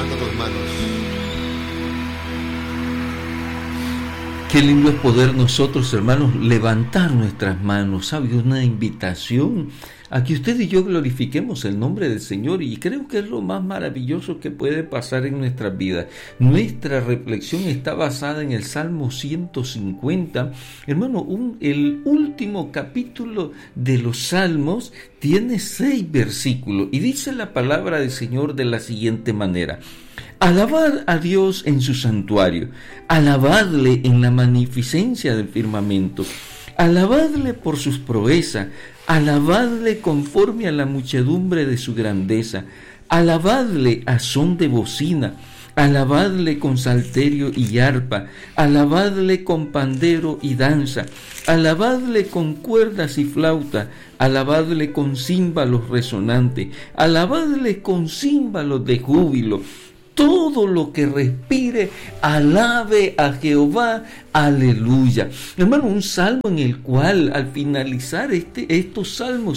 levanta tus manos. Qué lindo es poder nosotros, hermanos, levantar nuestras manos. ¿Sabe? Una invitación a que usted y yo glorifiquemos el nombre del Señor, y creo que es lo más maravilloso que puede pasar en nuestras vidas. Nuestra reflexión está basada en el Salmo 150. Hermano, el último capítulo de los Salmos tiene 6 versículos y dice la palabra del Señor de la siguiente manera: alabad a Dios en su santuario, alabadle en la magnificencia del firmamento, alabadle por sus proezas, alabadle conforme a la muchedumbre de su grandeza, alabadle a son de bocina, alabadle con salterio y arpa, alabadle con pandero y danza, alabadle con cuerdas y flauta, alabadle con címbalos resonantes, alabadle con címbalos de júbilo. Todo lo que respire, alabe a Jehová, aleluya. Hermano, un salmo en el cual al finalizar estos salmos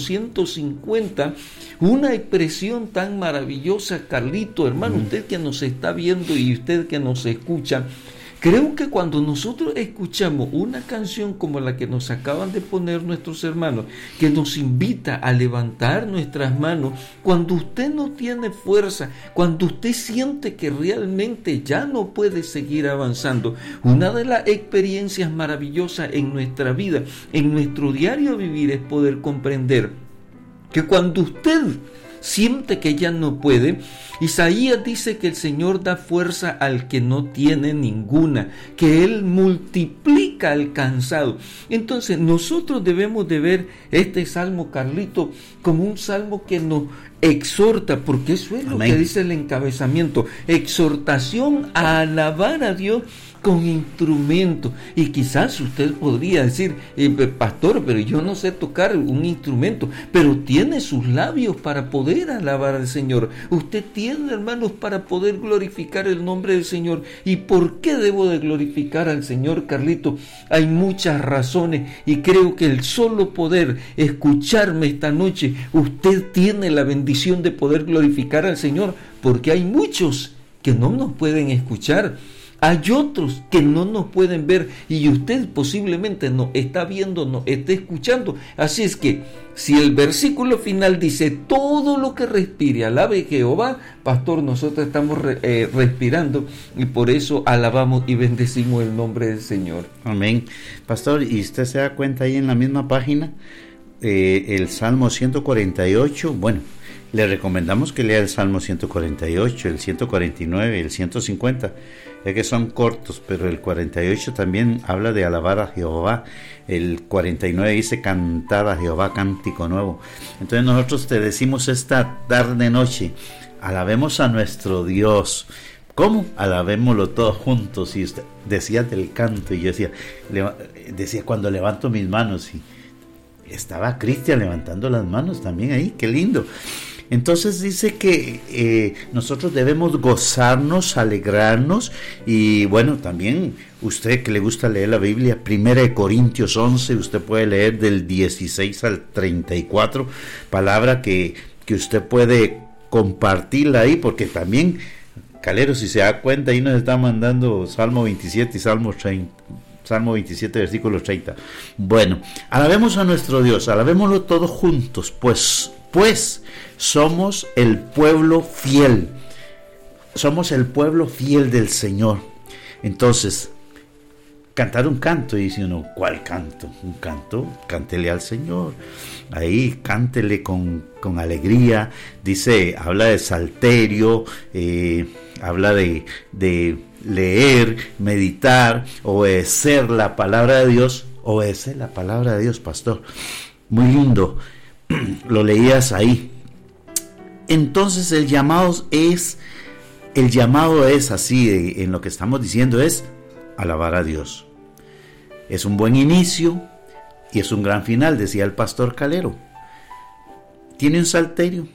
150, una expresión tan maravillosa, Carlito, hermano, usted que nos está viendo y usted que nos escucha, creo que cuando nosotros escuchamos una canción como la que nos acaban de poner nuestros hermanos, que nos invita a levantar nuestras manos, cuando usted no tiene fuerza, cuando usted siente que realmente ya no puede seguir avanzando, una de las experiencias maravillosas en nuestra vida, en nuestro diario vivir, es poder comprender que cuando usted siente que ya no puede, Isaías dice que el Señor da fuerza al que no tiene ninguna, que Él multiplica al cansado. Entonces nosotros debemos de ver este salmo, Carlito, como un salmo que nos exhorta, porque eso es lo que dice el encabezamiento: exhortación a alabar a Dios con instrumento. Y quizás usted podría decir, pastor, pero yo no sé tocar un instrumento, pero tiene sus labios para poder alabar al Señor. Usted tiene, hermanos, para poder glorificar el nombre del Señor. ¿Y por qué debo de glorificar al Señor, Carlito? Hay muchas razones, y creo que el solo poder escucharme esta noche, usted tiene la bendición de poder glorificar al Señor, porque hay muchos que no nos pueden escuchar. Hay otros que no nos pueden ver, y usted posiblemente nos está viendo, nos está escuchando. Así es que si el versículo final dice todo lo que respire alabe Jehová, pastor, nosotros estamos respirando, y por eso alabamos y bendecimos el nombre del Señor. Amén. Pastor, y usted se da cuenta ahí en la misma página, el Salmo 148, bueno, le recomendamos que lea el Salmo 148, el 149, el 150, es que son cortos, pero el 48 también habla de alabar a Jehová, el 49 dice cantar a Jehová cántico nuevo. Entonces nosotros te decimos esta tarde noche, alabemos a nuestro Dios. ¿Cómo? Alabémoslo todos juntos. Y usted decía del canto, y yo decía cuando levanto mis manos, y estaba Cristian levantando las manos también ahí, qué lindo. Entonces dice que nosotros debemos gozarnos, alegrarnos, y bueno, también usted que le gusta leer la Biblia, 1 Corintios 11, usted puede leer del 16 al 34, palabra que usted puede compartirla ahí, porque también, Calero, si se da cuenta, ahí nos está mandando Salmo 27 y Salmo 30. Salmo 27, versículo 30. Bueno, alabemos a nuestro Dios, alabémoslo todos juntos, pues somos el pueblo fiel. Somos el pueblo fiel del Señor. Entonces, cantar un canto, y dice uno, ¿cuál canto? Un canto, cántele al Señor. Ahí, cántele con alegría. Dice, habla de salterio, habla de leer, meditar, obedecer la palabra de Dios. Obedecer la palabra de Dios, pastor. Muy lindo. Lo leías ahí. Entonces el llamado es así, en lo que estamos diciendo, es alabar a Dios. Es un buen inicio y es un gran final, decía el pastor Calero. Tiene un salterio,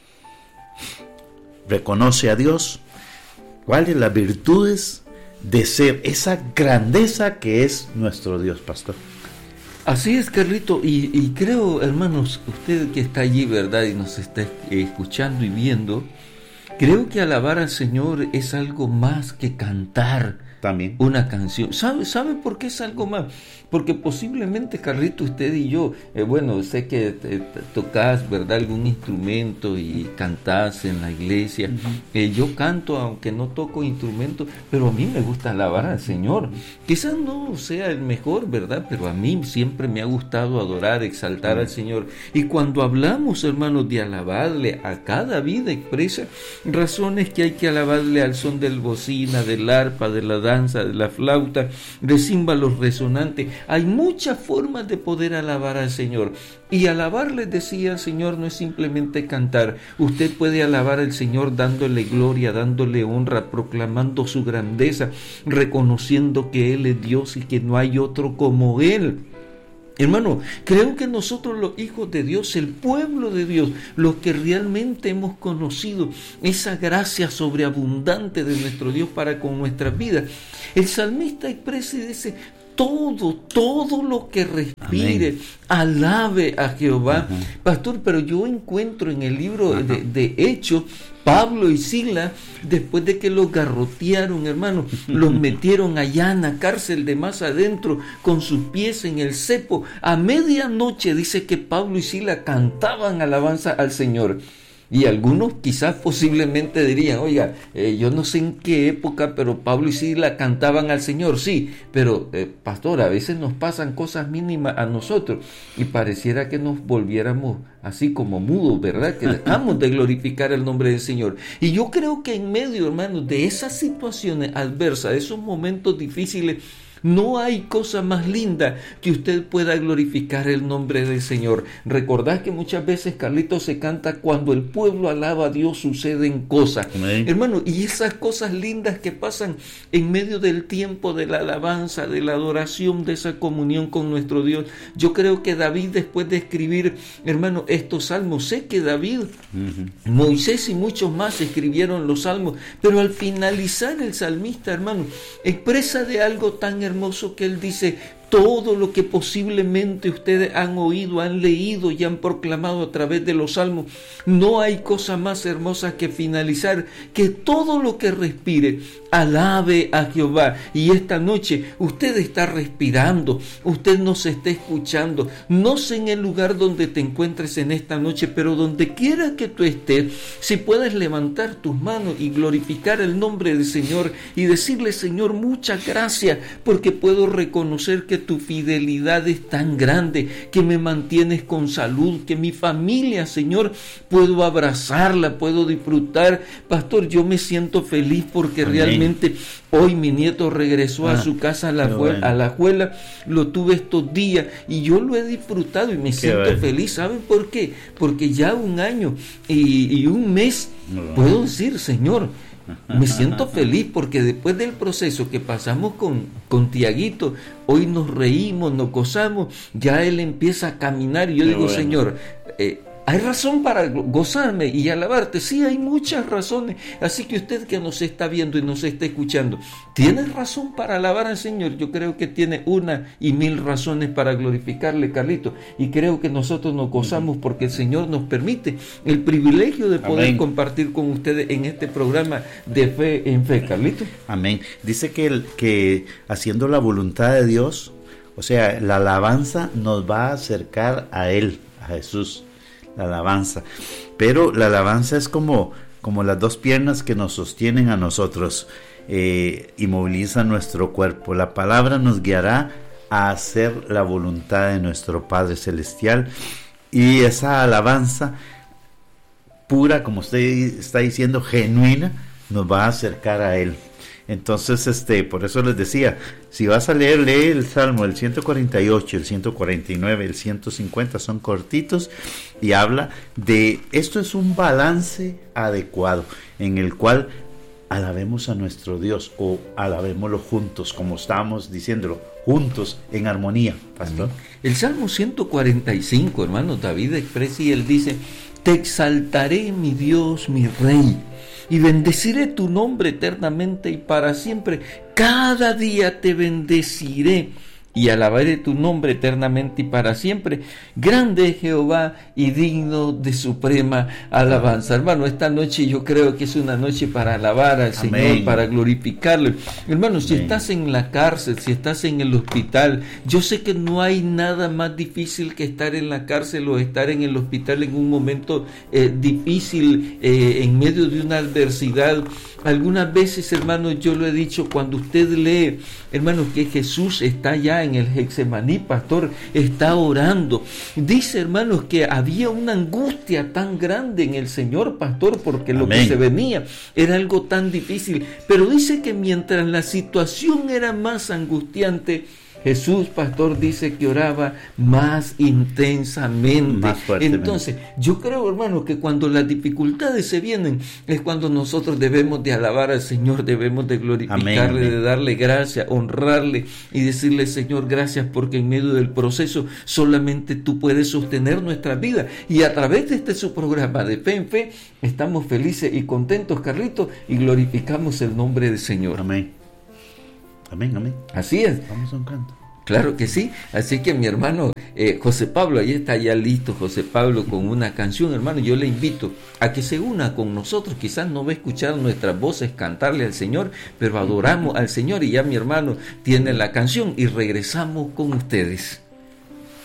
reconoce a Dios. ¿Cuáles las virtudes de ser esa grandeza que es nuestro Dios, pastor? Así es, Carlito, y creo, hermanos, usted que está allí, ¿verdad?, y nos está escuchando y viendo, Creo que alabar al Señor es algo más que cantar También. una canción. ¿Sabe por qué es algo más? Porque posiblemente, Carlito, usted y yo, bueno, sé que tocas, ¿verdad?, algún instrumento y cantás en la iglesia. Yo canto, aunque no toco instrumento, pero a mí me gusta alabar al Señor. Quizás no sea el mejor, ¿verdad?, pero a mí siempre me ha gustado adorar, exaltar al Señor. Y cuando hablamos, hermanos, de alabarle, acá David expresa razones que hay que alabarle al son del bocina, del arpa, de la danza, de la flauta, de címbalos resonantes. Hay muchas formas de poder alabar al Señor. Y alabarle, decía el Señor, no es simplemente cantar. Usted puede alabar al Señor dándole gloria, dándole honra, proclamando su grandeza, reconociendo que Él es Dios y que no hay otro como Él. Hermano, creo que nosotros los hijos de Dios, el pueblo de Dios, los que realmente hemos conocido esa gracia sobreabundante de nuestro Dios para con nuestras vidas, el salmista expresa y dice: todo lo que respire, amén, alabe a Jehová. Pastor, pero yo encuentro en el libro de Hechos, Pablo y Silas, después de que los garrotearon, hermano, los metieron allá en la cárcel de más adentro, con sus pies en el cepo. A medianoche dice que Pablo y Silas cantaban alabanza al Señor. Y algunos quizás posiblemente dirían: oiga, yo no sé en qué época, pero Pablo y Silas cantaban al Señor. Sí, pero pastor, a veces nos pasan cosas mínimas a nosotros y pareciera que nos volviéramos así como mudos, ¿verdad? Que dejamos de glorificar el nombre del Señor. Y yo creo que en medio, hermanos, de esas situaciones adversas, de esos momentos difíciles, no hay cosa más linda que usted pueda glorificar el nombre del Señor. Recordad que muchas veces, Carlitos, se canta: cuando el pueblo alaba a Dios suceden cosas. Amén. Hermano, y esas cosas lindas que pasan en medio del tiempo de la alabanza, de la adoración, de esa comunión con nuestro Dios. Yo creo que David, después de escribir, hermano, estos salmos, sé que David, Moisés y muchos más escribieron los salmos, pero al finalizar el salmista, hermano, expresa de algo tan hermoso que él dice: todo lo que posiblemente ustedes han oído, han leído y han proclamado a través de los salmos, no hay cosa más hermosa que finalizar que todo lo que respire alabe a Jehová. Y esta noche usted está respirando, usted nos está escuchando. No sé en el lugar donde te encuentres en esta noche, pero donde quiera que tú estés, si puedes levantar tus manos y glorificar el nombre del Señor y decirle: Señor, muchas gracias, porque puedo reconocer que tu fidelidad es tan grande, que me mantienes con salud, que mi familia, Señor, puedo abrazarla, puedo disfrutar. Pastor, yo me siento feliz porque amén, realmente hoy mi nieto regresó a su casa a la escuela, lo tuve estos días y yo lo he disfrutado y me siento feliz. ¿Saben por qué? Porque ya un año y un mes puedo decir: Señor, me siento feliz porque después del proceso que pasamos con Tiaguito, hoy nos reímos, nos gozamos, ya él empieza a caminar y yo digo: Señor, hay razón para gozarme y alabarte. Sí, hay muchas razones. Así que usted que nos está viendo y nos está escuchando, ¿tiene razón para alabar al Señor? Yo creo que tiene 1,000 razones para glorificarle, Carlito. Y creo que nosotros nos gozamos porque el Señor nos permite el privilegio de poder amén, compartir con ustedes en este programa de Fe en Fe, Carlito. Amén. Dice que haciendo la voluntad de Dios, o sea, la alabanza nos va a acercar a Él, a Jesús. La alabanza, pero la alabanza es como las dos piernas que nos sostienen a nosotros y movilizan nuestro cuerpo. La palabra nos guiará a hacer la voluntad de nuestro Padre Celestial, y esa alabanza pura, como usted está diciendo, genuina, nos va a acercar a Él. Entonces, por eso les decía, si vas a leer, lee el Salmo, el 148, el 149, el 150, son cortitos y habla de, esto es un balance adecuado en el cual alabemos a nuestro Dios o alabémoslo juntos, como estábamos diciéndolo, juntos en armonía, pastor. El Salmo 145, hermano, David expresa y él dice: te exaltaré, mi Dios, mi Rey, y bendeciré tu nombre eternamente y para siempre. Cada día te bendeciré. y alabaré tu nombre eternamente y para siempre. Grande es Jehová y digno de suprema alabanza. Hermano, esta noche yo creo que es una noche para alabar al Señor, Amén. para glorificarle. Hermano, si Amén. estás en la cárcel, si estás en el hospital, yo sé que no hay nada más difícil que estar en la cárcel o estar en el hospital en un momento difícil, en medio de una adversidad. Algunas veces, hermano, yo lo he dicho, cuando usted lee, hermano, que Jesús está ya en el Getsemaní, pastor, está orando. Dice, hermanos, que había una angustia tan grande en el Señor, pastor, porque lo Amén. que se venía era algo tan difícil. Pero dice que mientras la situación era más angustiante, Jesús, pastor, dice que oraba más intensamente. Más fuertemente. Entonces, yo creo, hermano, que cuando las dificultades se vienen, es cuando nosotros debemos de alabar al Señor, debemos de glorificarle, Amén, amén. de darle gracias, honrarle y decirle, Señor, gracias porque en medio del proceso solamente tú puedes sostener nuestra vida. Y a través de este su programa de Fe en Fe, estamos felices y contentos, Carlitos, y glorificamos el nombre del Señor. Amén. Amén, amén. Así es. Vamos a un canto. Claro que sí, así que mi hermano José Pablo, ahí está ya listo José Pablo con una canción, hermano. Yo le invito a que se una con nosotros. Quizás no va a escuchar nuestras voces cantarle al Señor, pero adoramos al Señor y ya mi hermano tiene la canción y regresamos con ustedes.